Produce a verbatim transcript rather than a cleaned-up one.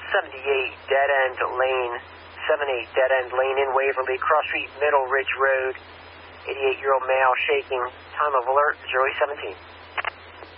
seventy-eight dead end lane, seventy-eight dead end lane in Waverly, Cross Street, Middle Ridge Road. eighty-eight-year-old male shaking. Time of alert, zero eight seventeen.